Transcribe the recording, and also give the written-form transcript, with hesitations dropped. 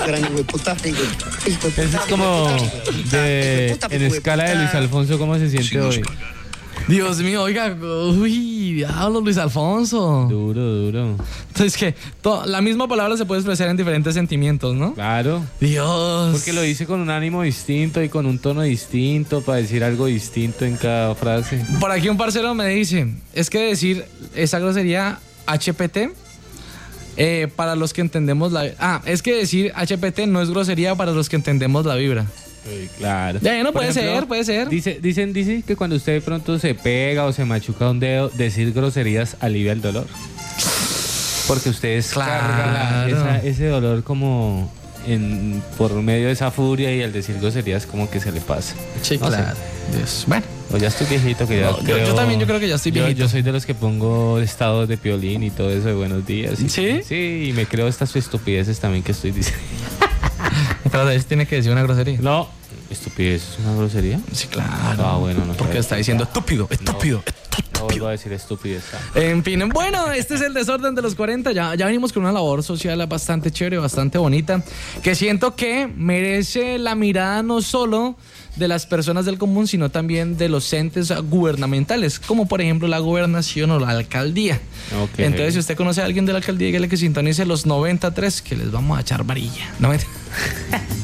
gran hijo de puta. Ese es como en escala de Luis Alfonso, ¿cómo se siente hoy? Dios mío, oiga, uy, diablo, Luis Alfonso. Duro. Entonces, que la misma palabra se puede expresar en diferentes sentimientos, ¿no? Claro. Dios. Porque lo dice con un ánimo distinto y con un tono distinto para decir algo distinto en cada frase. Por aquí un parcero me dice, es que decir esa grosería HPT, para los que entendemos es que decir HPT no es grosería para los que entendemos la vibra. Claro. Ya, no, Por puede ejemplo, ser. Dicen que cuando usted de pronto se pega o se machuca un dedo, decir groserías alivia el dolor. Porque usted descarga ese dolor como por medio de esa furia, y al decir groserías como que se le pasa. Sí, no claro. sé. Bueno. O ya estoy viejito que ya yo también, yo creo que ya estoy viejito. Yo soy de los que pongo estados de Piolín y todo eso de buenos días. ¿Sí? Sí, y me creo estas estupideces también que estoy diciendo. Pero a veces tiene que decir una grosería. No, estupidez es una grosería. Sí, claro. Bueno, no. Porque está diciendo estúpido. No vuelvo a decir estupidez. En fin, bueno, este es el desorden de los 40. Ya venimos con una labor social bastante chévere, bastante bonita, que siento que merece la mirada no solo de las personas del común, sino también de los entes gubernamentales, como por ejemplo la gobernación o la alcaldía. Okay. Entonces, si usted conoce a alguien de la alcaldía, dígale que sintonice los 93, que les vamos a echar varilla. 90.